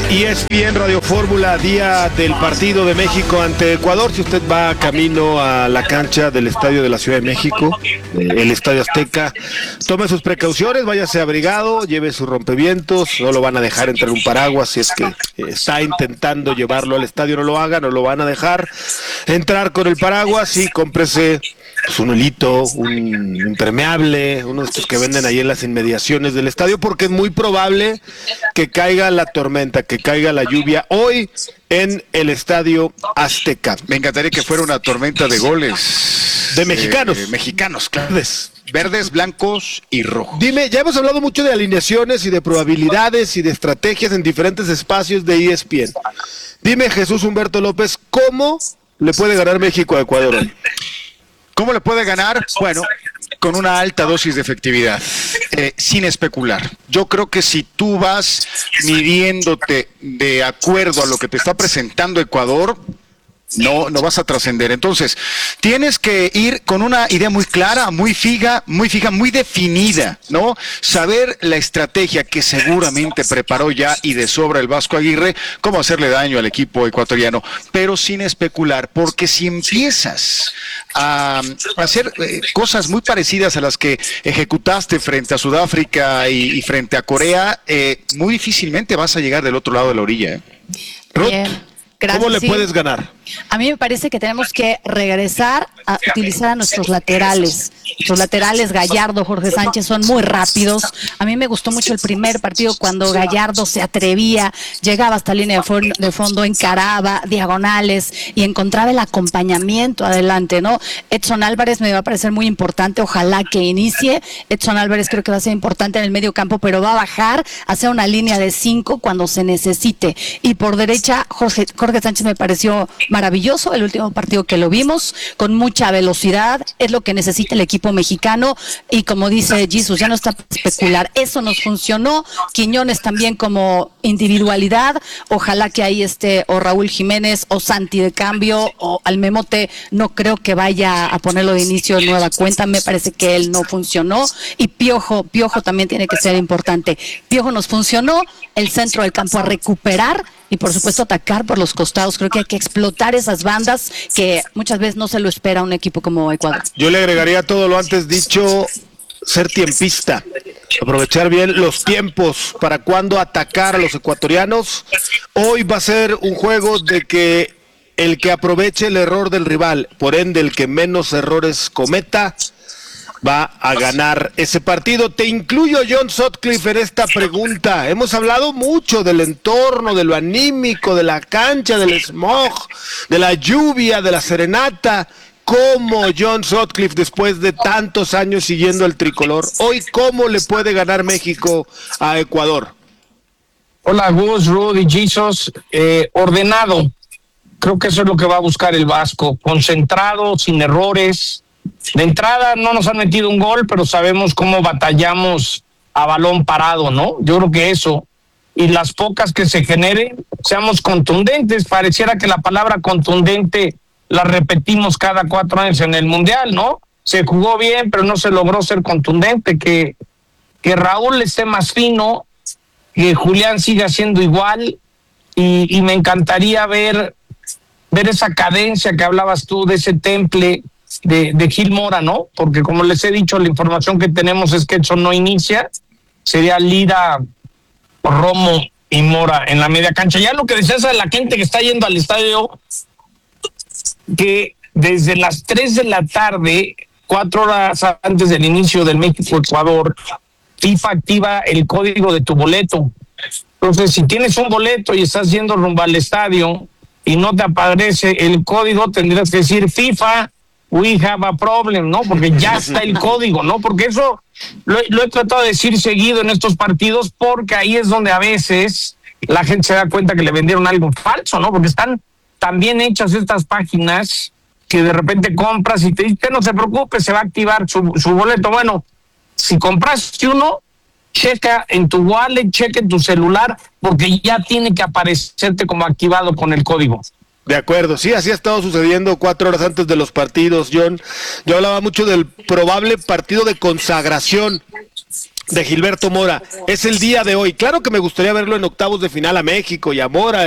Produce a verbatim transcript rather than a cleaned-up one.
E S P N Radio Fórmula, día del partido de México ante Ecuador. Si usted va camino a la cancha del Estadio de la Ciudad de México, el Estadio Azteca, tome sus precauciones, váyase abrigado, lleve sus rompevientos, no lo van a dejar entrar un paraguas. Si es que está intentando llevarlo al estadio, no lo haga, no lo van a dejar entrar con el paraguas, y cómprese pues un hilito, un impermeable, uno de estos que venden ahí en las inmediaciones del estadio, porque es muy probable que caiga la tormenta, que caiga la lluvia hoy en el Estadio Azteca. Me encantaría que fuera una tormenta de goles. De mexicanos. Eh, mexicanos, claro. Verdes. Verdes, blancos y rojos. Dime, ya hemos hablado mucho de alineaciones y de probabilidades y de estrategias en diferentes espacios de E S P N. Dime, Jesús Humberto López, ¿cómo le puede ganar México a Ecuador hoy? ¿Cómo le puede ganar? Bueno, con una alta dosis de efectividad, eh, sin especular. Yo creo que si tú vas midiéndote de acuerdo a lo que te está presentando Ecuador, no, no vas a trascender. Entonces, tienes que ir con una idea muy clara, muy fija, muy fija, muy definida, ¿no? Saber la estrategia que seguramente preparó ya y de sobra el Vasco Aguirre, cómo hacerle daño al equipo ecuatoriano, pero sin especular, porque si empiezas a hacer eh, cosas muy parecidas a las que ejecutaste frente a Sudáfrica y, y frente a Corea, eh, muy difícilmente vas a llegar del otro lado de la orilla, ¿eh? Ruth, Gracias, ¿cómo le sí. puedes ganar? A mí me parece que tenemos que regresar a utilizar a nuestros laterales. Los laterales, Gallardo, Jorge Sánchez, son muy rápidos. A mí me gustó mucho el primer partido cuando Gallardo se atrevía, llegaba hasta línea de, for- de fondo, encaraba diagonales y encontraba el acompañamiento adelante, ¿no? Edson Álvarez me va a parecer muy importante, ojalá que inicie. Edson Álvarez creo que va a ser importante en el medio campo, pero va a bajar a hacer una línea de cinco cuando se necesite. Y por derecha, Jorge, Jorge Sánchez me pareció maravilloso el último partido que lo vimos, con mucha velocidad, es lo que necesita el equipo mexicano, y como dice Jesus, ya no está para especular, eso nos funcionó. Quiñones también como individualidad, ojalá que ahí esté o Raúl Jiménez o Santi de cambio, o al Memote no creo que vaya a ponerlo de inicio en nueva cuenta, me parece que él no funcionó, y Piojo, Piojo también tiene que ser importante. Piojo nos funcionó, el centro del campo a recuperar, y por supuesto atacar por los costados. Creo que hay que explotar esas bandas que muchas veces no se lo espera un equipo como Ecuador. Yo le agregaría todo lo antes dicho, ser tiempista, aprovechar bien los tiempos para cuando atacar a los ecuatorianos. Hoy va a ser un juego de que el que aproveche el error del rival, por ende el que menos errores cometa, va a ganar ese partido. Te incluyo, John Sutcliffe, en esta pregunta. Hemos hablado mucho del entorno, de lo anímico, de la cancha, del smog, de la lluvia, de la serenata. ¿Cómo John Sutcliffe, después de tantos años siguiendo el tricolor, hoy cómo le puede ganar México a Ecuador? Hola, Gus, Rudy, Jesus. Eh, ordenado. Creo que eso es lo que va a buscar el Vasco. Concentrado, sin errores. De entrada no nos han metido un gol, pero sabemos cómo batallamos a balón parado, ¿no? Yo creo que eso, y las pocas que se generen, seamos contundentes. Pareciera que la palabra contundente la repetimos cada cuatro años en el Mundial, ¿no? Se jugó bien, pero no se logró ser contundente. Que, que Raúl esté más fino, que Julián siga siendo igual, y, y me encantaría ver, ver esa cadencia que hablabas tú, de ese temple de, de Gil Mora, ¿no? Porque como les he dicho, la información que tenemos es que Edson no inicia, sería Lira, Romo y Mora en la media cancha. Ya lo que decías a la gente que está yendo al estadio, que desde las tres de la tarde, cuatro horas antes del inicio del México-Ecuador, FIFA activa el código de tu boleto. Entonces, si tienes un boleto y estás yendo rumbo al estadio y no te aparece el código, tendrás que decir FIFA, we have a problem, ¿no? Porque ya está el código, ¿no? Porque eso lo, lo he tratado de decir seguido en estos partidos, porque ahí es donde a veces la gente se da cuenta que le vendieron algo falso, ¿no? Porque están tan bien hechas estas páginas que de repente compras y te dicen que no se preocupe, se va a activar su, su boleto. Bueno, si compraste uno, checa en tu wallet, checa en tu celular, porque ya tiene que aparecerte como activado con el código. De acuerdo, sí, así ha estado sucediendo cuatro horas antes de los partidos, John. Yo hablaba mucho del probable partido de consagración de Gilberto Mora. Es el día de hoy. Claro que me gustaría verlo en octavos de final a México y a Mora